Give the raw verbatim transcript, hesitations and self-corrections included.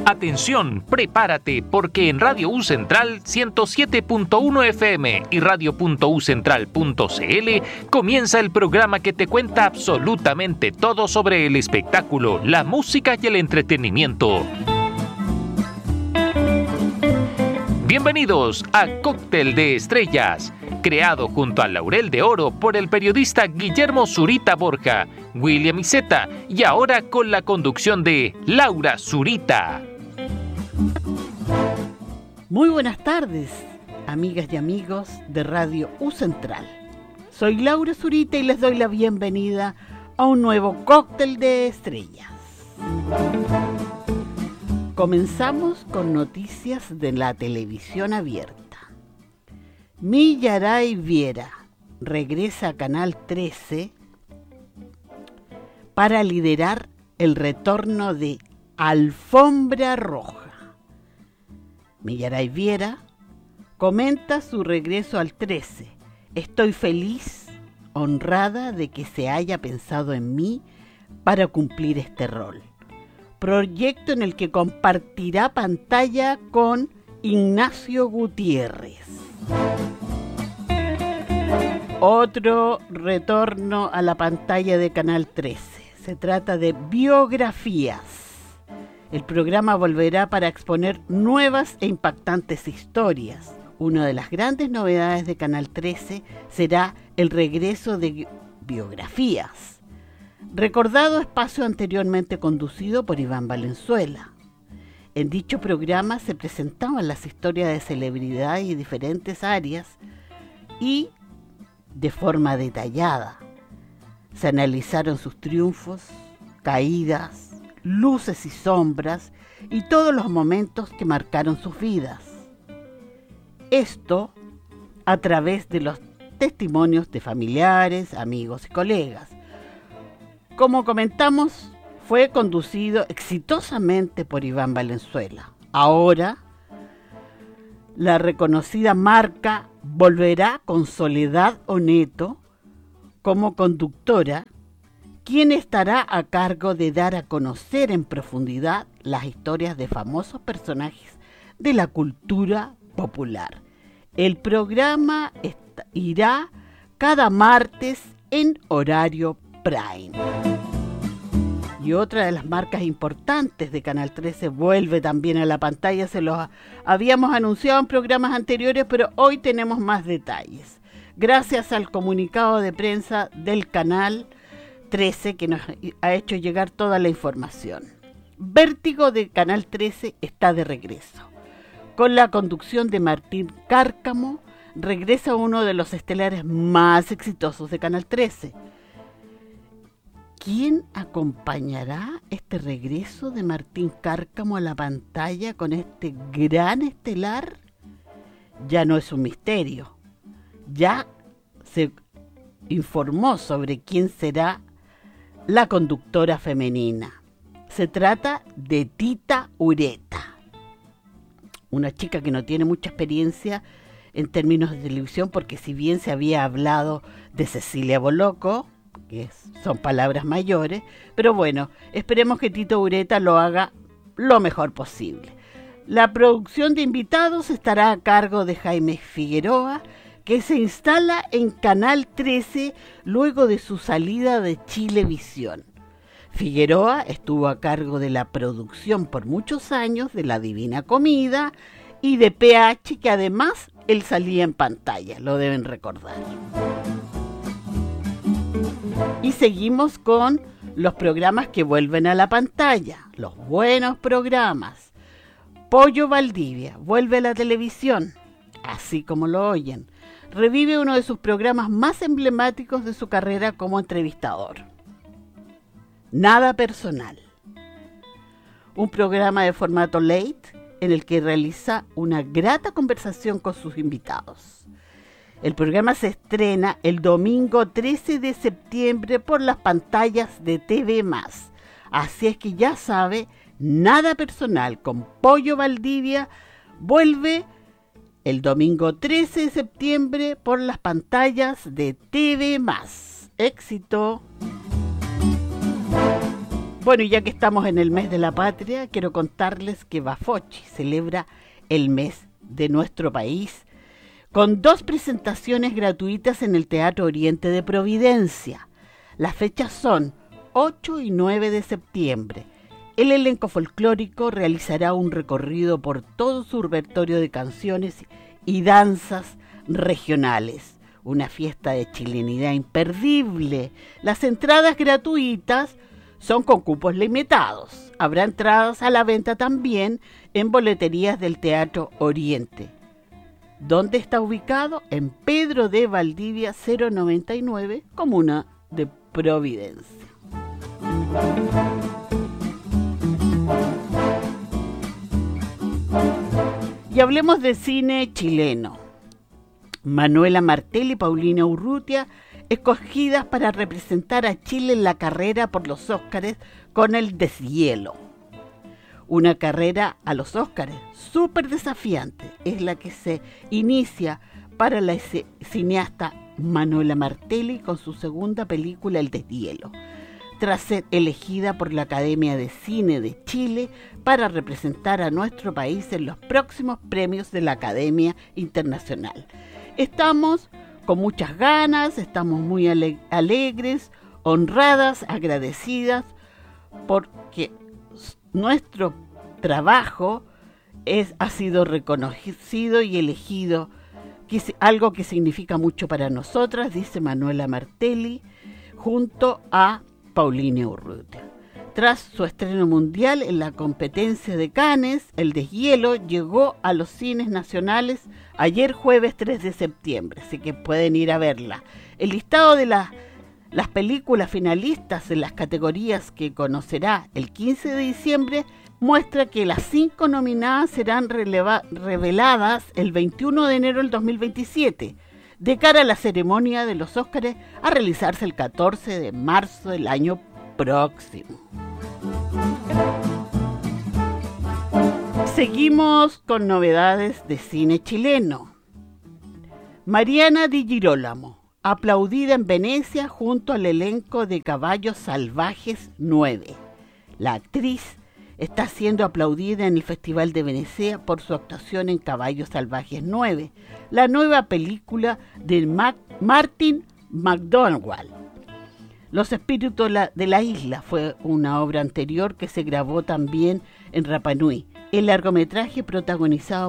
Atención, prepárate, porque en Radio U Central ciento siete punto uno F M y radio punto u central punto c l comienza el programa que te cuenta absolutamente todo sobre el espectáculo, la música y el entretenimiento. Bienvenidos a Cóctel de Estrellas, creado junto a Laurel de Oro por el periodista Guillermo Zurita Borja, William Iseta, y ahora con la conducción de Laura Zurita. Muy buenas tardes, amigas y amigos de Radio U Central. Soy Laura Zurita y les doy la bienvenida a un nuevo Cóctel de Estrellas. Comenzamos con noticias de la televisión abierta. Millaray Viera regresa a Canal trece para liderar el retorno de Alfombra Roja. Millaray Viera comenta su regreso al trece. Estoy feliz, honrada de que se haya pensado en mí para cumplir este rol. Proyecto en el que compartirá pantalla con Ignacio Gutiérrez. Otro retorno a la pantalla de Canal trece. Se trata de Biografías. El programa volverá para exponer nuevas e impactantes historias. Una de las grandes novedades de Canal trece será el regreso de Biografías, recordado espacio anteriormente conducido por Iván Valenzuela. En dicho programa se presentaban las historias de celebridades y diferentes áreas y de forma detallada. Se analizaron sus triunfos, caídas, luces y sombras y todos los momentos que marcaron sus vidas. Esto a través de los testimonios de familiares, amigos y colegas. Como comentamos, fue conducido exitosamente por Iván Valenzuela. Ahora, la reconocida marca volverá con Soledad Oneto como conductora, quien estará a cargo de dar a conocer en profundidad las historias de famosos personajes de la cultura popular. El programa está, irá cada martes en horario prime. Y otra de las marcas importantes de Canal trece vuelve también a la pantalla. Se los habíamos anunciado en programas anteriores, pero hoy tenemos más detalles. Gracias al comunicado de prensa del Canal trece que nos ha hecho llegar toda la información. Vértigo de Canal trece está de regreso. Con la conducción de Martín Cárcamo, regresa uno de los estelares más exitosos de Canal trece. ¿Quién acompañará este regreso de Martín Cárcamo a la pantalla con este gran estelar? Ya no es un misterio. Ya se informó sobre quién será la conductora femenina. Se trata de Tita Ureta, una chica que no tiene mucha experiencia en términos de televisión, porque si bien se había hablado de Cecilia Boloco, que es, son palabras mayores, pero bueno, esperemos que Tita Ureta lo haga lo mejor posible. La producción de invitados estará a cargo de Jaime Figueroa, que se instala en Canal trece luego de su salida de Chilevisión. Figueroa estuvo a cargo de la producción por muchos años de La Divina Comida y de P H, que además él salía en pantalla, lo deben recordar. Y seguimos con los programas que vuelven a la pantalla, los buenos programas. Pollo Valdivia vuelve a la televisión, así como lo oyen. Revive uno de sus programas más emblemáticos de su carrera como entrevistador. Nada Personal, un programa de formato late en el que realiza una grata conversación con sus invitados. El programa se estrena el domingo trece de septiembre por las pantallas de T V más. Así es que ya sabe, Nada Personal con Pollo Valdivia vuelve el domingo trece de septiembre por las pantallas de T V más. Éxito. Bueno, y ya que estamos en el mes de la patria, quiero contarles que Bafocchi celebra el mes de nuestro país con dos presentaciones gratuitas en el Teatro Oriente de Providencia. Las fechas son ocho y nueve de septiembre. El elenco folclórico realizará un recorrido por todo su repertorio de canciones y danzas regionales. Una fiesta de chilenidad imperdible. Las entradas gratuitas son con cupos limitados. Habrá entradas a la venta también en boleterías del Teatro Oriente. ¿Dónde está ubicado? En Pedro de Valdivia cero noventa y nueve, comuna de Providencia. Y hablemos de cine chileno. Manuela Martelli y Paulina Urrutia, escogidas para representar a Chile en la carrera por los Óscares con El Deshielo. Una carrera a los Óscares súper desafiante es la que se inicia para la cineasta Manuela Martelli con su segunda película El Deshielo, tras ser elegida por la Academia de Cine de Chile para representar a nuestro país en los próximos premios de la Academia Internacional. Estamos con muchas ganas, estamos muy ale- alegres, honradas, agradecidas, porque nuestro trabajo es, ha sido reconocido y elegido, que es algo que significa mucho para nosotras, dice Manuela Martelli, junto a Paulina Urrutia. Tras su estreno mundial en la competencia de Cannes, El Deshielo llegó a los cines nacionales ayer jueves tres de septiembre, así que pueden ir a verla. El listado de las, las películas finalistas en las categorías que conocerá el quince de diciembre muestra que las cinco nominadas serán releva, reveladas el veintiuno de enero del dos mil veintisiete, de cara a la ceremonia de los Óscares a realizarse el catorce de marzo del año próximo. Seguimos con novedades de cine chileno. Mariana Di Girolamo, aplaudida en Venecia junto al elenco de Caballos Salvajes nueve. La actriz está siendo aplaudida en el Festival de Venecia por su actuación en Caballos Salvajes nueve, la nueva película de Mac- Martin McDonagh. Los espíritus de la isla fue una obra anterior que se grabó también en Rapa Nui. El largometraje protagonizado